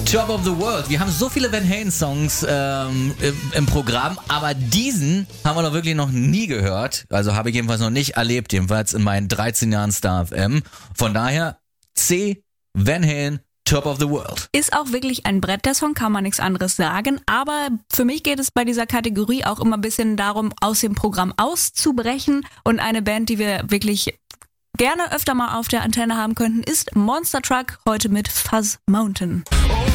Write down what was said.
Top of the World. Wir haben so viele Van Halen Songs im Programm, aber diesen haben wir doch wirklich noch nie gehört. Also habe ich jedenfalls noch nicht erlebt, jedenfalls in meinen 13 Jahren Star FM. Von daher C, Van Halen, Top of the World. Ist auch wirklich ein Brett, der Song, kann man nichts anderes sagen. Aber für mich geht es bei dieser Kategorie auch immer ein bisschen darum, aus dem Programm auszubrechen. Und eine Band, die wir wirklich gerne öfter mal auf der Antenne haben könnten, ist Monster Truck, heute mit Fuzz Mountain. Oh,